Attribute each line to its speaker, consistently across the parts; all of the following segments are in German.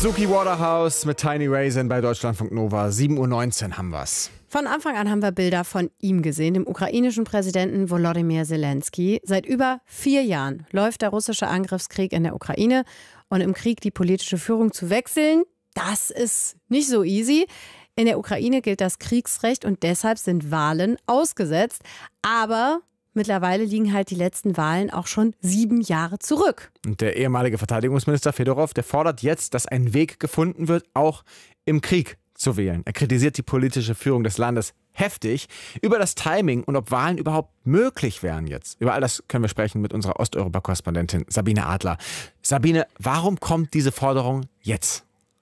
Speaker 1: Suki Waterhouse mit Tiny Raisin bei Deutschlandfunk Nova. 7:19 Uhr haben wir's.
Speaker 2: Von Anfang an haben wir Bilder von ihm gesehen, dem ukrainischen Präsidenten Volodymyr Zelensky. Seit über 4 Jahren läuft der russische Angriffskrieg in der Ukraine. Und im Krieg die politische Führung zu wechseln, das ist nicht so easy. In der Ukraine gilt das Kriegsrecht und deshalb sind Wahlen ausgesetzt. Aber mittlerweile liegen halt die letzten Wahlen auch schon 7 Jahre zurück.
Speaker 1: Und der ehemalige Verteidigungsminister Fedorov, der fordert jetzt, dass ein Weg gefunden wird, auch im Krieg zu wählen. Er kritisiert die politische Führung des Landes heftig über das Timing und ob Wahlen überhaupt möglich wären jetzt. Über all das können wir sprechen mit unserer Osteuropa-Korrespondentin Sabine Adler. Sabine, warum kommt diese Forderung jetzt?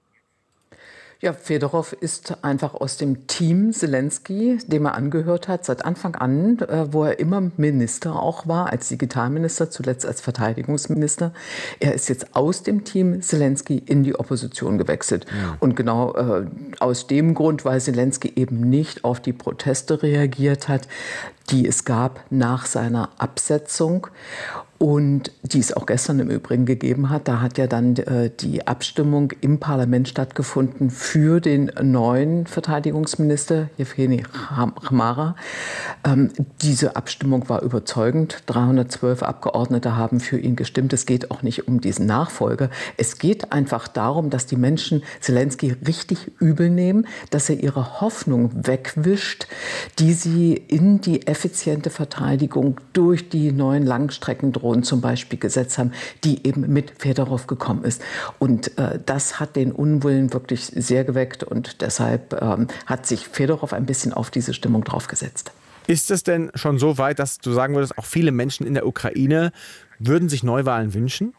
Speaker 3: Ja, Fedorov ist einfach aus dem Team Zelensky, dem er angehört hat, seit Anfang an, wo er immer Minister auch war, als Digitalminister, zuletzt als Verteidigungsminister. Er ist jetzt aus dem Team Zelensky in die Opposition gewechselt. Ja. Und genau aus dem Grund, weil Zelensky eben nicht auf die Proteste reagiert hat, die es gab nach seiner Absetzung und die es auch gestern im Übrigen gegeben hat. Da hat ja dann die Abstimmung im Parlament stattgefunden für den neuen Verteidigungsminister, Jewgeni Chmara. Diese Abstimmung war überzeugend. 312 Abgeordnete haben für ihn gestimmt. Es geht auch nicht um diesen Nachfolger. Es geht einfach darum, dass die Menschen Zelensky richtig übel nehmen, dass er ihre Hoffnung wegwischt, die sie in die effiziente Verteidigung durch die neuen Langstreckendrohnen zum Beispiel gesetzt haben, die eben mit Fedorov gekommen ist. Und das hat den Unwillen wirklich sehr geweckt und deshalb hat sich Fedorov ein bisschen auf diese Stimmung draufgesetzt.
Speaker 1: Ist es denn schon so weit, dass du sagen würdest, auch viele Menschen in der Ukraine würden sich Neuwahlen wünschen?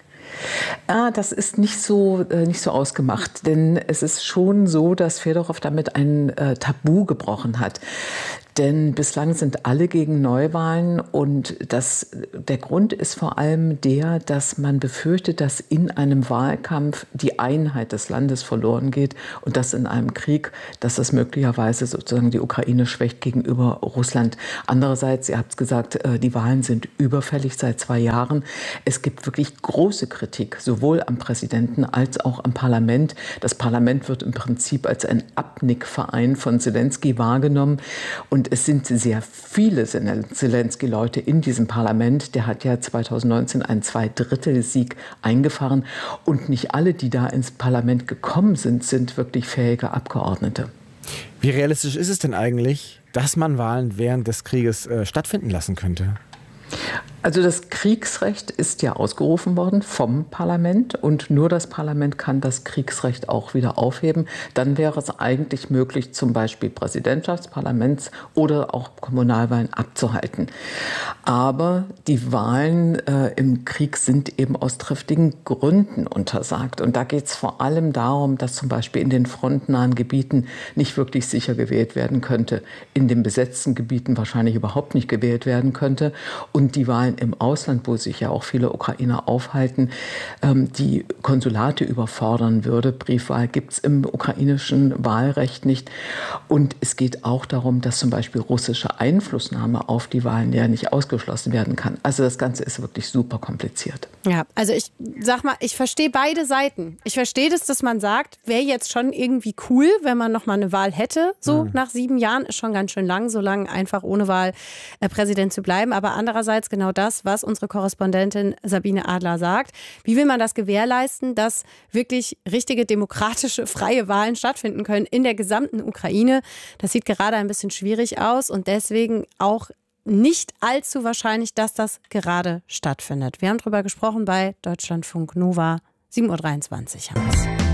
Speaker 3: Das ist nicht so ausgemacht, denn es ist schon so, dass Fedorov damit ein Tabu gebrochen hat. Denn bislang sind alle gegen Neuwahlen und der Grund ist vor allem der, dass man befürchtet, dass in einem Wahlkampf die Einheit des Landes verloren geht und dass in einem Krieg, dass das möglicherweise sozusagen die Ukraine schwächt gegenüber Russland. Andererseits, ihr habt es gesagt, die Wahlen sind überfällig seit 2 Jahren. Es gibt wirklich große Kritik, sowohl am Präsidenten als auch am Parlament. Das Parlament wird im Prinzip als ein Abnickverein von Zelensky wahrgenommen und es sind sehr viele Zelensky-Leute in diesem Parlament. Der hat ja 2019 einen 2/3-Sieg eingefahren. Und nicht alle, die da ins Parlament gekommen sind, sind wirklich fähige Abgeordnete.
Speaker 1: Wie realistisch ist es denn eigentlich, dass man Wahlen während des Krieges stattfinden lassen könnte?
Speaker 3: Also das Kriegsrecht ist ja ausgerufen worden vom Parlament und nur das Parlament kann das Kriegsrecht auch wieder aufheben. Dann wäre es eigentlich möglich, zum Beispiel Präsidentschafts-, Parlaments- oder auch Kommunalwahlen abzuhalten. Aber die Wahlen im Krieg sind eben aus triftigen Gründen untersagt. Und da geht es vor allem darum, dass zum Beispiel in den frontnahen Gebieten nicht wirklich sicher gewählt werden könnte, in den besetzten Gebieten wahrscheinlich überhaupt nicht gewählt werden könnte und die Wahlen im Ausland, wo sich ja auch viele Ukrainer aufhalten, die Konsulate überfordern würde. Briefwahl gibt es im ukrainischen Wahlrecht nicht. Und es geht auch darum, dass zum Beispiel russische Einflussnahme auf die Wahlen ja nicht ausgeschlossen werden kann. Also das Ganze ist wirklich super kompliziert.
Speaker 2: Ja, also ich sag mal, ich verstehe beide Seiten. Ich verstehe das, dass man sagt, wäre jetzt schon irgendwie cool, wenn man noch mal eine Wahl hätte. So nach 7 Jahren ist schon ganz schön lang, so lange einfach ohne Wahl Präsident zu bleiben. Aber andererseits genau das, was unsere Korrespondentin Sabine Adler sagt. Wie will man das gewährleisten, dass wirklich richtige, demokratische, freie Wahlen stattfinden können in der gesamten Ukraine? Das sieht gerade ein bisschen schwierig aus und deswegen auch nicht allzu wahrscheinlich, dass das gerade stattfindet. Wir haben darüber gesprochen bei Deutschlandfunk Nova. 7:23 Uhr haben wir es.